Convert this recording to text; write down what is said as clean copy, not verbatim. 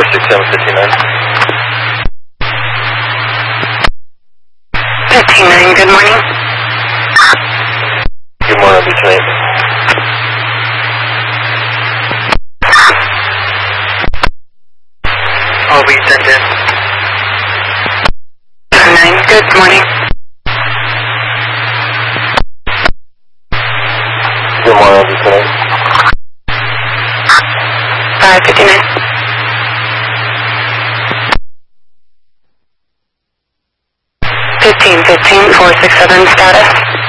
46759. 159, good morning. Good morning, Beach 8. All we send in. 9, good morning. Good morning, Beach 8. 559. 1515, 467 status.